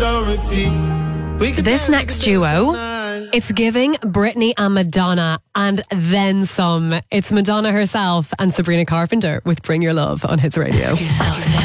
This next duo, it's giving Britney and Madonna and then some. It's Madonna herself and Sabrina Carpenter with Bring Your Love on Hits Radio.